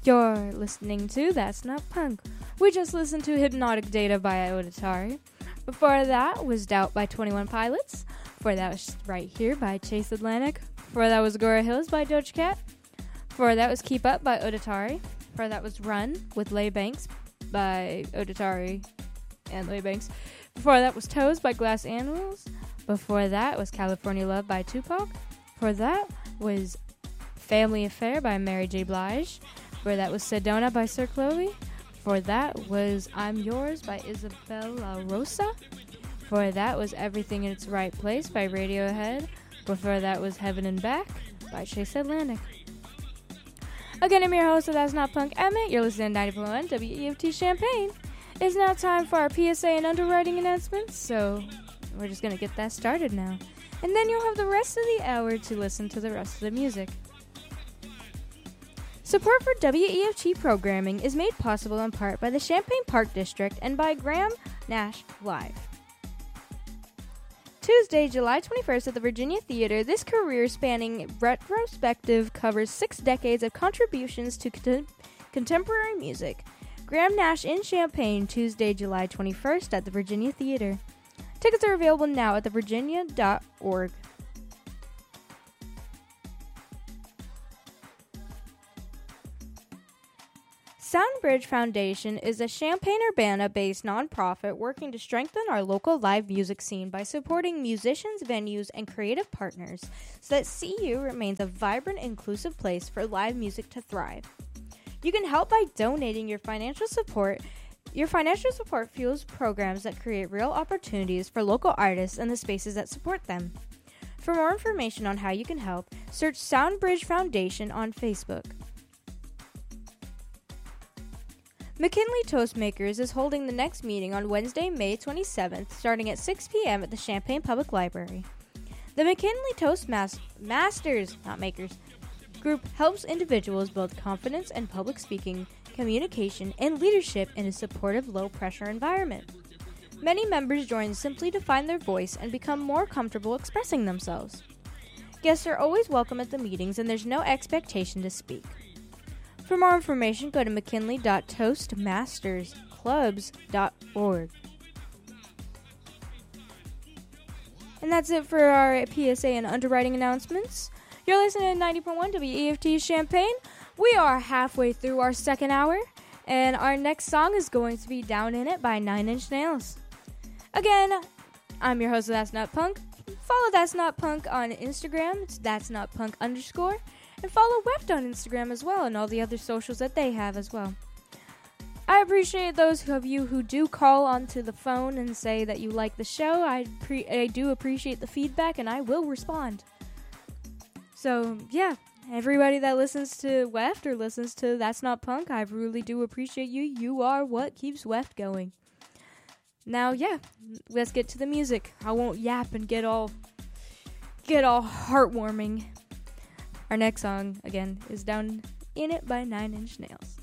You're listening to That's Not Punk. We just listened to Hypnotic Data by Otatari. Before that was Doubt by 21 Pilots. Before that was Right Here by Chase Atlantic. Before that was Agora Hills by Doja Cat. Before that was Keep Up by Otatari. Before that was Run with Lay Banks by Otatari and Lay Banks. Before that was Toes by Glass Animals. Before that was California Love by Tupac. Before that was Family Affair by Mary J. Blige. Before that was Sedona by Sir Chloe. Before that was I'm Yours by Isabella Rosa. Before that was Everything in Its Right Place by Radiohead. Before that was Heaven and Back by Chase Atlantic. Again, I'm your host of That's Not Punk, Emmett. You're listening to 90.1 WEFT Champaign. It's now time for our PSA and underwriting announcements, so we're just going to get that started now. And then you'll have the rest of the hour to listen to the rest of the music. Support for WEFT programming is made possible in part by the Champaign Park District and by Graham Nash Live. Tuesday, July 21st at the Virginia Theater, this career-spanning retrospective covers 6 decades of contributions to contemporary music. Graham Nash in Champaign, Tuesday, July 21st at the Virginia Theater. Tickets are available now at thevirginia.org. Soundbridge Foundation is a Champaign-Urbana-based nonprofit working to strengthen our local live music scene by supporting musicians, venues, and creative partners so that CU remains a vibrant, inclusive place for live music to thrive. You can help by donating your financial support. Your financial support fuels programs that create real opportunities for local artists and the spaces that support them. For more information on how you can help, search Soundbridge Foundation on Facebook. McKinley Toastmakers is holding the next meeting on Wednesday, May 27th, starting at 6 p.m. at the Champaign Public Library. The McKinley Toastmasters group helps individuals build confidence in public speaking, communication, and leadership in a supportive, low-pressure environment. Many members join simply to find their voice and become more comfortable expressing themselves. Guests are always welcome at the meetings, and there's no expectation to speak. For more information, go to mckinley.toastmastersclubs.org. And that's it for our PSA and underwriting announcements. You're listening to 90.1 WEFT Champaign. We are halfway through our second hour, and our next song is going to be Down In It by Nine Inch Nails. Again, I'm your host of That's Not Punk. Follow That's Not Punk on Instagram. It's That's Not Punk _. And follow WEFT on Instagram as well and all the other socials that they have as well. I appreciate those of you who do call onto the phone and say that you like the show. I do appreciate the feedback, and I will respond. So, yeah, everybody that listens to WEFT or listens to That's Not Punk, I really do appreciate you. You are what keeps WEFT going. Now, yeah, let's get to the music. I won't yap and get all heartwarming. Our next song, again, is Down In It by Nine Inch Nails.